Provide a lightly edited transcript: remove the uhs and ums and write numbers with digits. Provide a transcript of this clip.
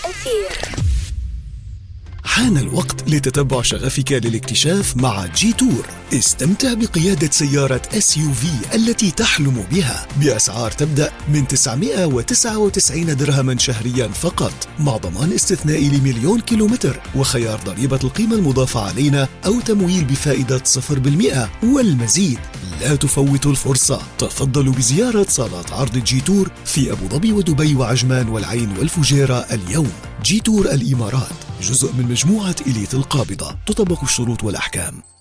الأثير. حان الوقت لتتبع شغفك للاكتشاف مع جي تور. استمتع بقيادة سيارة SUV التي تحلم بها بأسعار تبدأ من 999 درهما شهريا فقط، مع ضمان استثنائي ل1,000,000 كيلومتر وخيار ضريبة القيمة المضافة علينا أو تمويل بفائدة 0% والمزيد. لا تفوتوا الفرصة، تفضلوا بزيارة صالات عرض جي تور في أبو ظبي ودبي وعجمان والعين والفجيرة اليوم. جي تور الإمارات جزء من مجموعة إليت القابضة، تطبق الشروط والأحكام.